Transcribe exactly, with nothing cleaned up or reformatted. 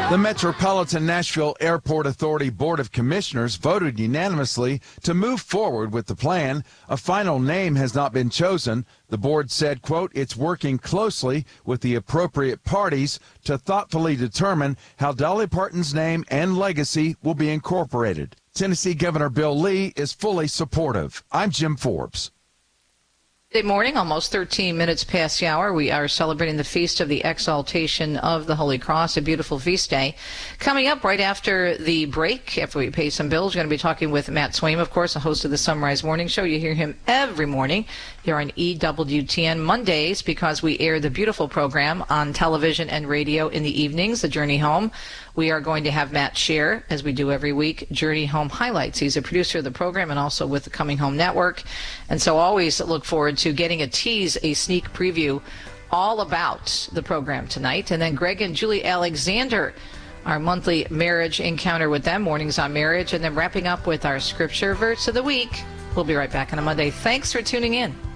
The Metropolitan Nashville Airport Authority Board of Commissioners voted unanimously to move forward with the plan. A final name has not been chosen. The board said, quote, it's working closely with the appropriate parties to thoughtfully determine how Dolly Parton's name and legacy will be incorporated. Tennessee Governor Bill Lee is fully supportive. I'm Jim Forbes. Good morning, almost thirteen minutes past the hour. We are celebrating the Feast of the Exaltation of the Holy Cross, a beautiful feast day. Coming up right after the break, after we pay some bills, we're going to be talking with Matt Swaim, of course, the host of the Sunrise Morning Show. You hear him every morning here on E W T N Mondays because we air the beautiful program on television and radio in the evenings, The Journey Home. We are going to have Matt share, as we do every week, Journey Home Highlights. He's a producer of the program and also with the Coming Home Network. And so always look forward to getting a tease, a sneak preview all about the program tonight. And then Greg and Julie Alexander, our monthly marriage encounter with them, Mornings on Marriage, and then wrapping up with our scripture verse of the week. We'll be right back on a Monday. Thanks for tuning in.